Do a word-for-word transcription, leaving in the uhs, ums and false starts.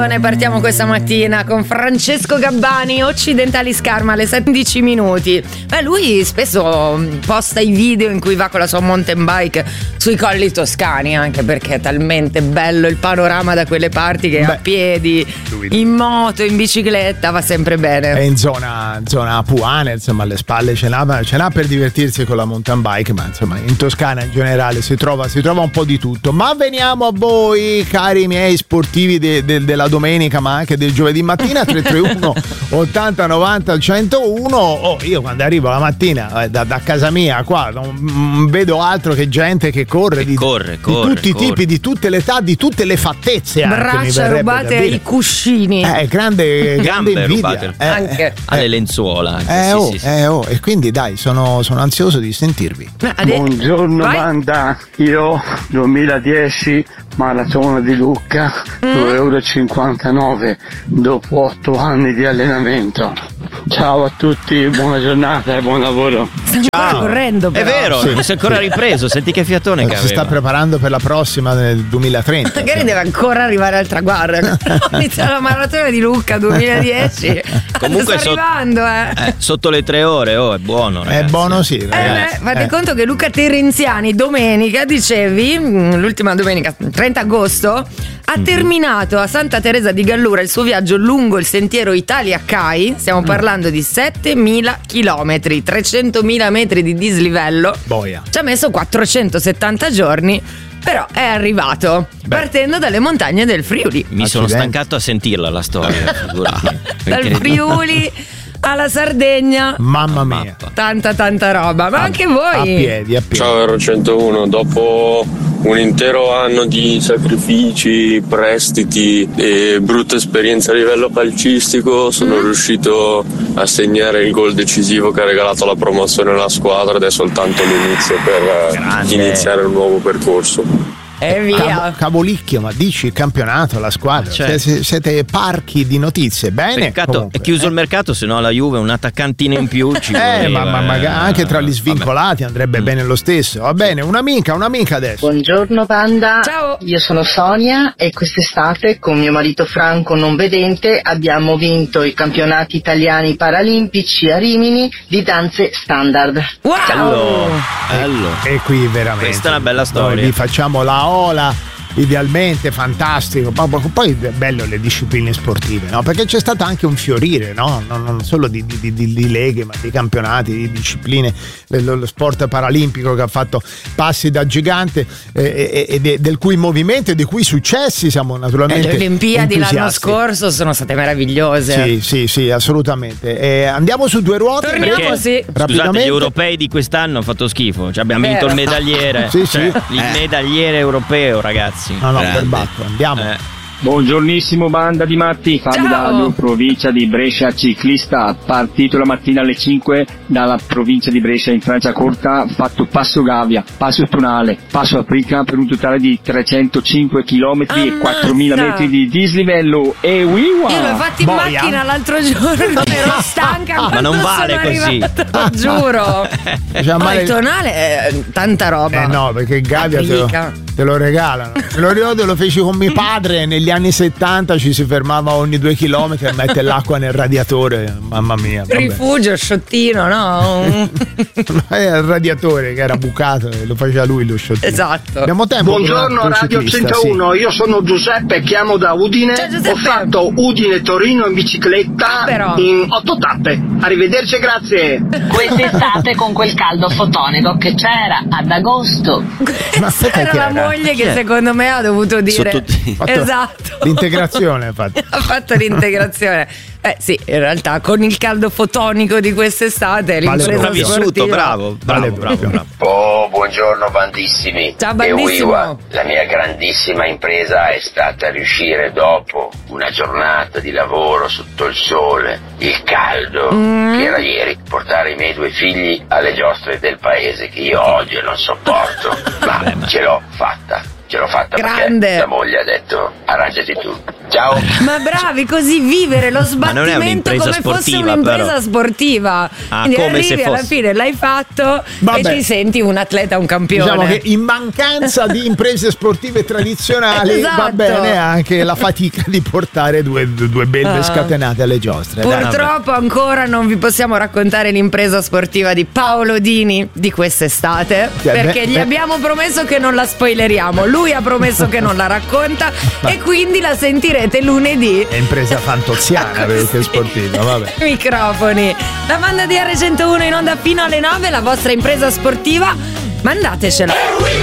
informazione, partiamo questa mattina con Francesco Gabbani, Occidentali Scarma alle sedici minuti. Beh, lui spesso posta i video in cui va con la sua mountain bike sui colli toscani, anche perché è talmente bello il panorama da quelle parti che Beh, a piedi, in moto, in bicicletta va sempre bene. È in zona, zona Puane, insomma, alle spalle ce n'ha, ce n'ha per divertirsi con la mountain bike, ma insomma in Toscana in generale si trova, si trova un po' di tutto. Ma veniamo a voi, cari miei sportivi de, de, della domenica, ma anche del giovedì mattina. Tre tre uno ottanta novanta centouno. Oh, io quando arrivo la mattina eh, da, da casa mia qua non, non vedo altro che gente che corre, che di, corre, corre, di tutti corre. i tipi, di tutte le età, di tutte le fattezze, anche, braccia rubate ai cuscini, eh, grande, grande gambe invidia, rubate eh, anche alle lenzuola anche. Eh, sì, oh, sì, sì. eh, oh, e quindi dai, sono, sono ansioso di sentirvi. Buongiorno Vai. banda, io duemiladieci maratona di Lucca, due euro e cinquantanove dopo otto anni di allenamento. Ciao a tutti, buona giornata e buon lavoro. Sta ancora correndo però. È vero, Sì. non si è ancora ripreso, senti che fiatone che Si sta aveva. preparando per la prossima nel duemilatrenta. Magari deve ancora arrivare al traguardo. Inizia la maratona di Lucca duemiladieci. Comunque sto sot- arrivando, eh. Eh, sotto le tre ore, oh, è buono, È ragazzi. buono, sì, Eh, ragazzi. beh, fate Eh. conto che Luca Terenziani domenica, dicevi, mh, l'ultima domenica, trenta agosto, ha terminato a Santa Teresa di Gallura il suo viaggio lungo il sentiero Italia-Cai. Stiamo parlando di settemila chilometri, trecentomila metri di dislivello. Boia. Ci ha messo quattrocentosettanta giorni, però è arrivato partendo dalle montagne del Friuli. Mi sono Accidenti. stancato a sentirla la storia, figurati. Dal Friuli alla Sardegna. Mamma mia. Mappa. Tanta tanta roba, ma anche voi. A piedi, a piedi. Ciao Euro centouno, dopo un intero anno di sacrifici, prestiti e brutta esperienza a livello calcistico sono mm. riuscito a segnare il gol decisivo che ha regalato la promozione alla squadra ed è soltanto l'inizio per Grande. iniziare un nuovo percorso. E via. Cavo- Cavolicchio, ma dici il campionato, la squadra, Certo. siete, siete parchi di notizie. Bene, Peccato, comunque. è chiuso il mercato, se no la Juve un attaccantino in più ci Eh, voleva, ma, ma magari anche tra gli vabbè. svincolati andrebbe bene lo stesso. Va bene, un'amica, un'amica adesso. Buongiorno banda, Ciao. io sono Sonia e quest'estate con mio marito Franco non vedente abbiamo vinto i campionati italiani paralimpici a Rimini di danze standard. Wow. Bello, bello. E qui veramente. Questa è una bella storia. Noi vi facciamo la ola. Idealmente fantastico, ma poi è bello le discipline sportive, no? Perché c'è stato anche un fiorire, no? Non, non solo di, di, di, di leghe, ma di campionati, di discipline, lo, lo sport paralimpico che ha fatto passi da gigante eh, e, e del cui movimento e dei cui successi siamo naturalmente Le Olimpiadi l'anno entusiasti. scorso sono state meravigliose. Sì, sì, sì, assolutamente. Eh, andiamo su due ruote. Torniamo, perché- sì. Scusate, rapidamente. gli europei di quest'anno hanno fatto schifo. Cioè, abbiamo vinto Vero. il medagliere. Sì, Cioè, sì. il medagliere europeo, ragazzi. No, no, Grande. per batto, andiamo. Eh. Buongiornissimo banda di matti, Fabio Ciao. Dario, provincia di Brescia, ciclista, partito la mattina alle cinque dalla provincia di Brescia in Francia Corta, fatto passo Gavia, passo Tonale, passo Aprica per un totale di trecentocinque chilometri e Ammazza. quattromila metri di dislivello e wiwa! Io l'ho fatto in Boia. macchina l'altro giorno, ero stanca Ma quando non vale sono così. arrivata, giuro. Cioè, No, male- il tonale è tanta roba. Eh no, perché il Gavia te lo, Aprica. te lo regalano. Me lo ricordo, lo feci con mio padre negli anni settanta, ci si fermava ogni due chilometri a mettere l'acqua nel radiatore. Mamma mia. vabbè. Rifugio, sciottino, no? Era il radiatore che era bucato e lo faceva lui lo sciottino. Esatto. Abbiamo tempo per un Buongiorno altro Radio ciclista, centouno, io sono Giuseppe, chiamo da Udine, Ciao, Giuseppe. ho fatto Udine-Torino in bicicletta Ah, però. in otto tappe. Arrivederci e grazie. Quest'estate con quel caldo fotonico che c'era ad agosto. Ma aspetta, Era che la era? moglie che Chi è? secondo me ha dovuto dire Sotto- Fatto esatto. L'integrazione, infatti. Ha fatto l'integrazione. Eh sì, in realtà con il caldo fotonico di quest'estate Vale l'impresa proprio. Sopravvissuto, sportiva- bravo, bravo, Vale bravo, proprio. bravo. Oh, buongiorno bandissimi. Ciao, E bandissimo. Wiwa, la mia grandissima impresa è stata riuscire dopo una giornata di lavoro sotto il sole, il caldo, Mm. che era ieri, portare i miei due figli alle giostre del paese che io odio e non sopporto, ma Vabbè, ma- ce l'ho fatta. Ce ce l'ho fatta Grande. perché la moglie ha detto arrangiati tu. Ciao. Ma bravi, così vivere lo Ma non è sbattimento un'impresa come fosse sportiva, un'impresa però. sportiva. Ah, Quindi come se arrivi alla fosse. fine, l'hai fatto Vabbè. e ti senti un atleta, un campione. Diciamo che in mancanza di imprese sportive tradizionali Esatto. va bene anche la fatica di portare due, due belve Ah. scatenate alle giostre. Dai. Purtroppo ancora non vi possiamo raccontare l'impresa sportiva di Paolo Dini di quest'estate, Cioè, perché beh, gli beh. abbiamo promesso che non la spoileriamo. Lui ha promesso che non la racconta e quindi la sentirete lunedì. È impresa fantoziana perché è sportiva, vabbè. Microfoni. La banda di erre centouno in onda fino alle nove, la vostra impresa sportiva. Mandatecela.